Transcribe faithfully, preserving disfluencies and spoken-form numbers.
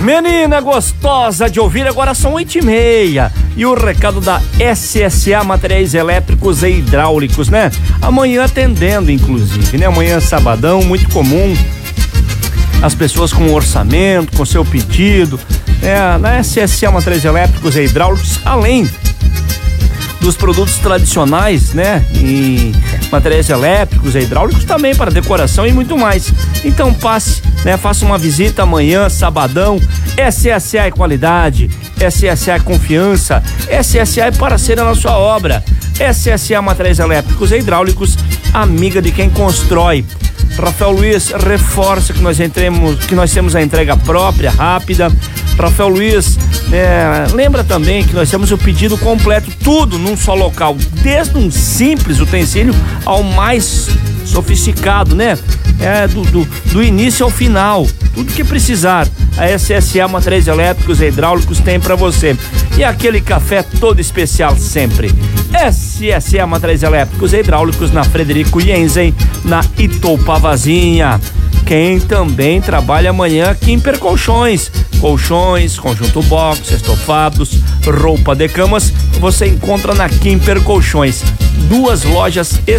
Menina gostosa de ouvir, agora são oito e meia. E o recado da S S A Materiais Elétricos e Hidráulicos, né? Amanhã atendendo, inclusive, né? Amanhã sabadão, muito comum. As pessoas com orçamento, com seu pedido, né? Na S S A Materiais Elétricos e Hidráulicos, além dos produtos tradicionais, né? E materiais elétricos e hidráulicos também para decoração e muito mais. Então passe, né? Faça uma visita amanhã, sabadão. S S A é qualidade, S S A é confiança, S S A é parceira na sua obra. S S A Materiais Elétricos e Hidráulicos, amiga de quem constrói. Rafael Luiz reforça que nós entremos, que nós temos a entrega própria, rápida. Rafael Luiz, é, lembra também que nós temos o pedido completo, tudo num só local, desde um simples utensílio ao mais sofisticado, né? É, do, do, do início ao final, tudo que precisar, a S S A Materiais Elétricos e Hidráulicos tem pra você. E aquele café todo especial sempre. S S A Materiais Elétricos e Hidráulicos na Frederico Jensen, na Itopavazinha. Quem também trabalha amanhã, Quimper Colchões. Colchões, conjunto box, estofados, roupa de camas, você encontra na Quimper Colchões. Duas lojas